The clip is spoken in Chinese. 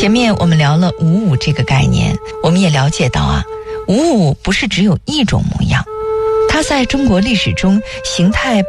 前面我们聊了五五这个概念，我们也了解到啊，五五不是只有一种模样，它在中国历史中形态